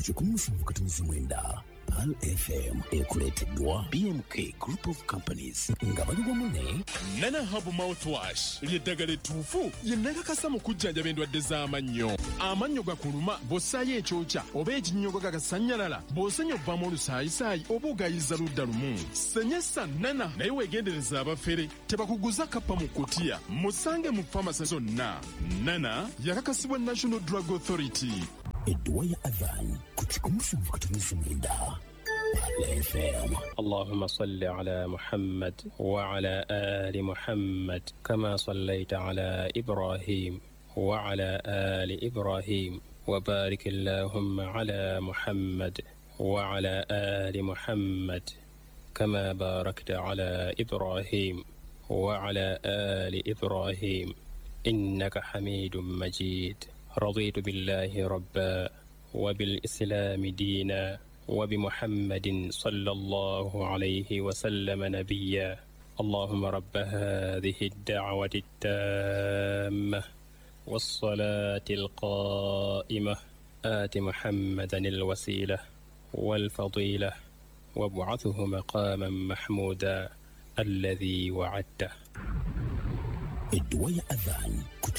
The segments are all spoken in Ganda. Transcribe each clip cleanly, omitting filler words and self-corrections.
17 Al FM ekuleteddwa BMK Group of Companies nga bali wamu ne Nana Hub Mouthwash ly'eddagala ettuufu lyennakakasa mu kujjanjaba endwadde z'amannyo. Amannyo gakuluma bw'ossaayo ekyokya oba ekinnyogo gagasanyalala bw'osenya obbamu olusaayisaayi oba ogayiza ludda lumu. Senyesa Nana naye weegendereza abafere tebakuguza kappa mu kutiya. Musange mu famasi zonna. Nana yakakasibwa National Drug Authority. Edduwa ya Adhan ku 17 FM. اللهم صل على محمد وعلى آل محمد كما صليت على إبراهيم وعلى آل إبراهيم وبارك اللهم على محمد وعلى آل محمد كما باركت على إبراهيم وعلى آل إبراهيم إنك حميد مجيد. رضيت بالله ربا وبالإسلام دينا وبمحمد صلى الله عليه وسلم نبيا. اللهم رب هذه الدعوة التامة والصلاة القائمة آت محمدا الوسيلة والفضيلة وابعثه مقاما محمودا الذي وعدته. Edduwa ya Adhan ku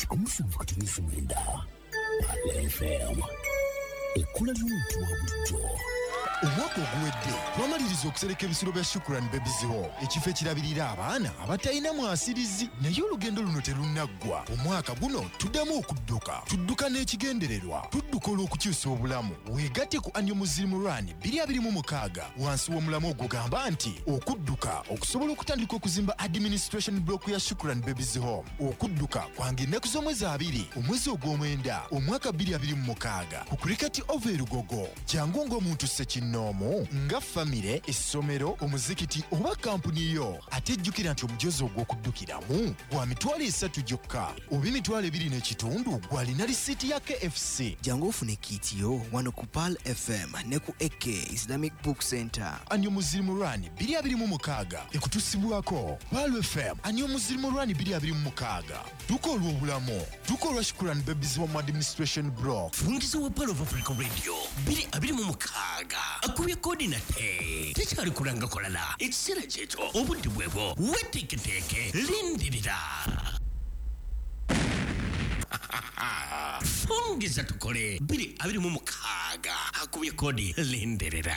17 FM. Ekkula ly'omuntu wa bulijjo. Omwaka oguwedde twamaliriza okusereka ebisolo bya Shukran Babies Hall, ekifo ekirabirira abaana abatalina mwasirizi. Naye olugendo luno terunaggwa. Omwaka guno tuddamu tudduka n'ekigendererwa, tudduka olw'okukyusa obulamu. Weegatte ku Annual Muslim Run 2026 wansi w'omulamu ogugamba nti okudduka okusobola okutandika okuzimba administration block ya Shukran Babies Hall. Okudduka kwange ennaku z'omwezi 2 omwezi ogw'omwenda omwaka 2026 ku Cricket Oval Lugogo. Jangu ng'omuntu Ssekino nomo nga famire essomero omuzikiti oba kampuni yo atejjukira nti omujozi ogw'okuddukiramu gwa mitwalo 3 gyokka oba emitwalo 2.5 gwalina lisiiti ya KFC. Jangu ofune kitiyo wano ku Pal FM ne ku AK Islamic Book Center. Annual Muslim Run 2026 ekutusibwako Pal FM. Annual Muslim Run 2026 duka olw'obulamu, duka olwa Shukran Babies Home Administration Block. Fungiza wa Pal of Africa Radio 2026 akubye coordinate tekyali kulanga kolala ekiseera kyekyo obudde bwebwo weteeketeeke lindirira. Fungiza tukole 2026 akubye kodi lindirira.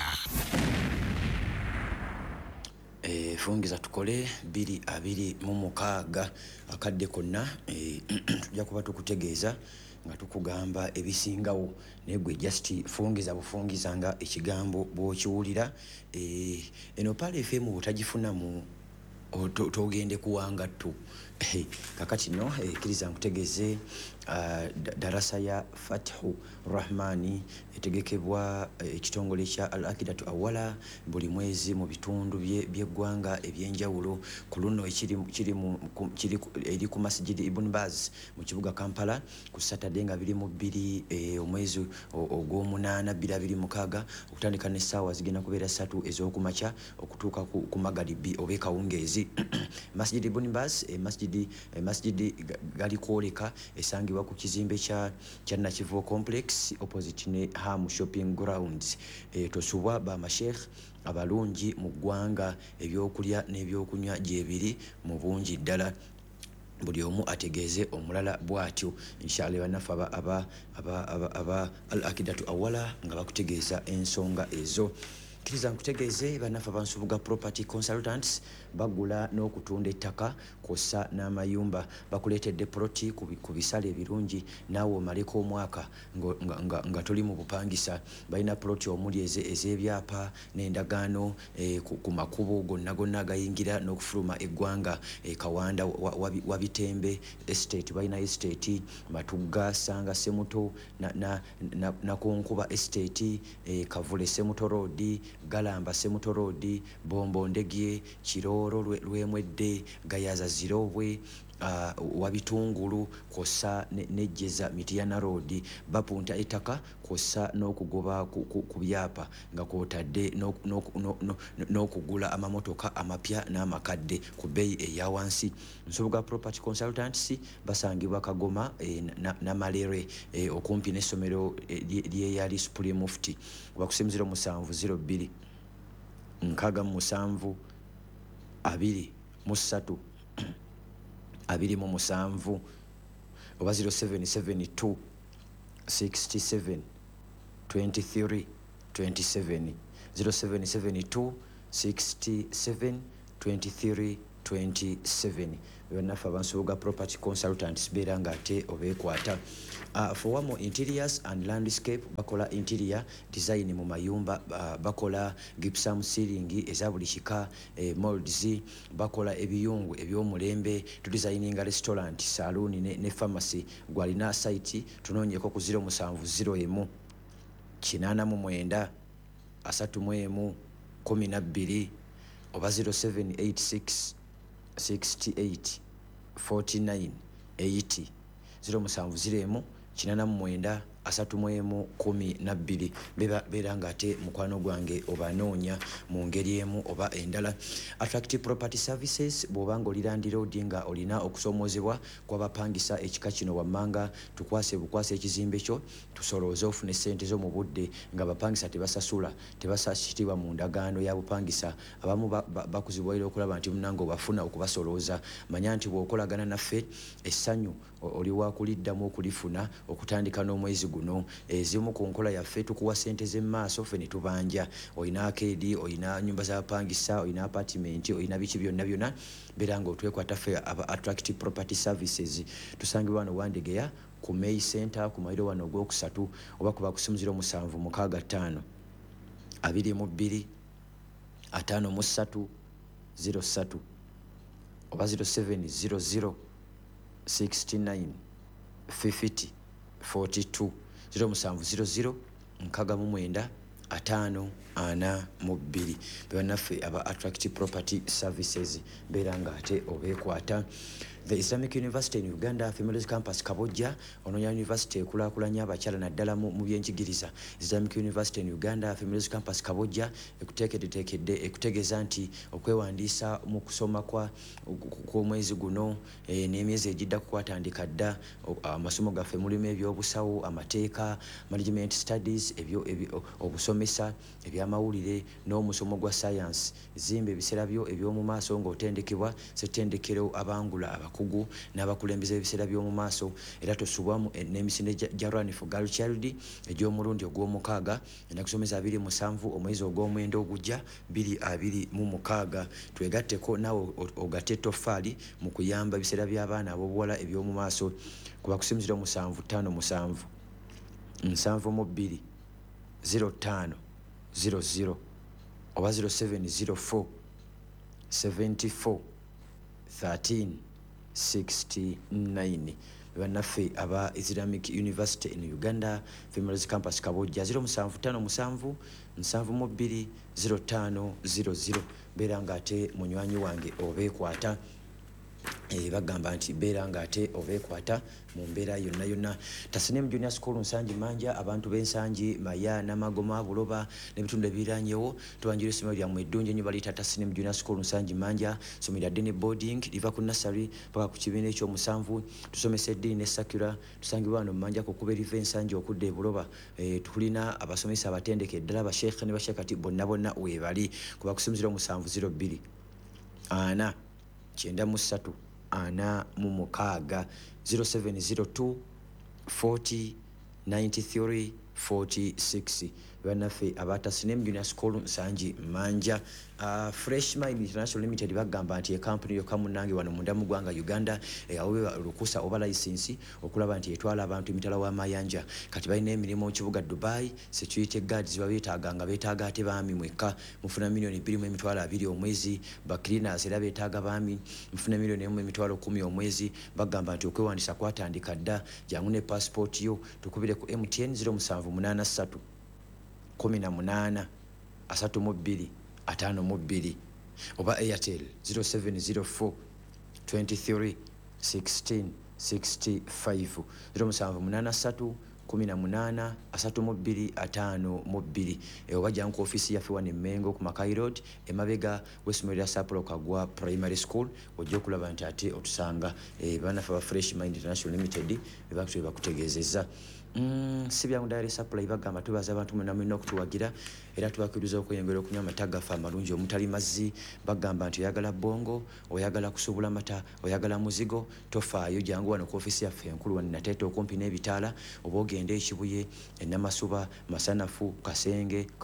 Fungiza tukole 2026 akadde konna tujja kuba tukutegeeza nga tukugamba ebisingawo negwe just fungiza bufungiza nga ekigambo bw'okiwulira. Eno Pal FM butagifuna mu togende kuwanga tu. Kakati no kiriza nkutegeze darasa ya Fathu Rahmani etegekebwa ekitongole kya Al-Akidatu Awala buli mwezi mu bitundu by'eggwanga ebyenjawulo. Ku luno eri ku Masjid Ibn Baz mu kibuga Kampala ku Saturday nga 22 omwezi ogw'omunaana 2026 okutandika n'essaawa zigenda kubeera 3 ez'okumakya okutuuka ku Magaribi oba Kawungeezi. Masjid Ibn Baz masjid gali kwoleka esangibwa ku kizimbe kya Nakivubo Complex opposite ne Ham Shopping Grounds. Tosubwa ba mashekh abalungi mu ggwanga ebyokulya n'ebyokunywa gyebiri mu bungi ddala. Buli omu ategeeze omulala bw'atyo. Inshallah banafe aba Al-Akidatu Awala nga bakutegeeza ensonga ezo. Kiriza nkutegeeze banafe abansubuga property consultants bagula n'okutunda ettaka kosa n'amayumba bakuleetedde proti ku bisale ebirungi naawe omaleko omwaka nga toli mu bupangisa. Balina proti omuli ez'ebyapa n'endagaano ku makubo gonna agayingira n'okufuluma eggwanga. Kawanda Wabitembe estate balina estate, Matugga Sanga Semuto na Konkuba estate, Kavule Semuto Road, Galamba Semuto Road, Bombo Ndegye, Kiroro Lwemwedde, Gayaza Zirobwe, wabitungulu kosa nejjeza Mityana Road bapunta ettaka kosa n'okugoba ku byapa nga kwotadde n'okugula amamotoka amapya n'amakadde ku bbeeyi eya wansi. Nsubuga Property Consultants basangibwa Kagoma na Malere okumpi n'essomero lyeyali Supreme Mufti. Bakusemuzira 702 6 7 2 27 oba 0772 67 23 27 0772 67 23 27 banafa bansubuga Property Consultants beera nga ate obeekwata. For one more interiors and landscape bakola interior design mu mayumba, bakola gypsum ceiling eza buli kika, molds, bakola ebiyungu ebyomulembe, tu designinga restaurant, saloon ne pharmacy. Gwalina site tunoonyeko ku 070 889 31 12 oba 0786 68 49 80 070 889 31 12 beera nga ate mukwano gwange obanoonya mu ngeri emu oba endala. Attractive Property Services bw'obanga olirandira odinga olina okusomoozebwa kw'abapangisa ekika kino wammanga tukwase bukwase ekizimbe kyo tusolooze ofune ssente zo mu budde nga bapangisa tebasasula tebasakitibwa mu ndagaano ya bupangisa. Abamu bakuzibwaira okulaba nti munange obafuna okubasolooza. Manya nti bw'okolagana naffe essanyu oli wakuliddamu okulifuna okutandika n'omwezi guno. Ezimu ku nkola yaffe tukuwa ssente z'emmaaso ffe ne tubanja. Olina akeedi, olina nnyumba z'abapangisa, olina apartment, olina biki byonna beera nga otwekwata ffe aba Attractive Property Services. Tusangibwa wano Wandegeya ku May Center ku mayiro wano ogwokusatu oba kuba kusimuzira 765 22 53 03 oba 0700 69 50 42 0700 69 542 bannaffe aba Attractive Property Services beera nga ate obeekwata. The Islamic University in Uganda Females Campus Kabojja ononya university ekulaakulanya abakyala naddala mu byenjigiriza. Islamic University in Uganda Females Campus Kabojja ekutegeeza nti okwewandiisa mu kusoma kw'omwezi guno n'emyezi egidda kwatandika dda. Amasomo gaffe mulimu ebyobusawo, amateeka, management studies, obusomesa, ebyamawulire n'omusomo gwa science. Zimba ebiseera byo eby'omu maaso ng'otendekebwa ssettendekero abangula abakugu n'abakulembeze ebiseera by'omu maaso. Era tosubwamu n'emisinde gya Run for Girl Child egy'omulundi ogw'omukaaga ennaku kusomesa 27 omwezi ogw'omwenda ogujja 2026. Twegatteko naawe ogatte ettoffaali mu kuyamba ebiseera by'abaana ab'obuwala eby'omu maaso. Kuba kusimuzira 757 72 05 00 oba 0704 74 13 69. Bannaffe aba Islamic University in Uganda Females Campus Kabojja 0757 72 05 00 beera nga ate munywanyi wange obeekwata. Bagamba nti beera nga ate obeekwata mu mbeera yonna. Tasnim Junior School Nsangi Manja, abantu b'Ensangi, Maya, Namagoma, Buloba n'ebitundu ebiranyewo tubanjira essomero lyammwe eddungi ennyo baliyita Tasnim Junior School Nsangi Manja. Somera ddene boarding liva ku nursery paka ku kibiina ekyomusanvu. Tusomesa eddiini ne secular. Tusangibwa wano Manja ku kuba eriva Ensangi okudda e Buloba. Tulina abasomesa abatendeke ddala basheekh ne bashekati bonna weebali. Kuba kusimuzira 702 ana 93 46 0702 40 93 46. Bannaffe abatasinem Junior School Nsangi Manja. Fresh Mind International Limited bagamba nti ekampuni yokka munnange wano munda mu ggwanga Uganda aweebwa lukusa oba license okulaba nti etwala abantu emitala w'amayanja. Kati balina emirimu mu kibuga Dubai. Security guards babeetaaga nga beetaaga ate baami mwekka mufuna $1,220,000 omwezi. Cleaners era beetaaga baami mufuna $1,10,000 omwezi. Bagamba nti okwewandisa kwatandika dda. Jangu ne passport yo tukubire ku MTN 0783 18 32 52 oba Airtel 0704 23 1665 0783 183252 oba jjangu ku office yaffe wano Mengo ku Makai Road emabega w'essomero lya Sapolo Kagwa Primary School ojja okulaba nti ate otusanga banaffe aba Fresh Mind International Limited bakutegeezezza si byangu Diary Supply bagamba tubaza abantu mwenna okutuwagira era tubakiriza okweyongera okunywa amata gaffe amalungi omutali mazzi bagamba nti oyagala bongo oyagala kusubula mata oyagala muzigo tofaayo jangu wano ku office yaffe enkulu wano Nateete okumpi n'ebitaala oba ogende Ekibuye Namasuba Masanafu Kasenge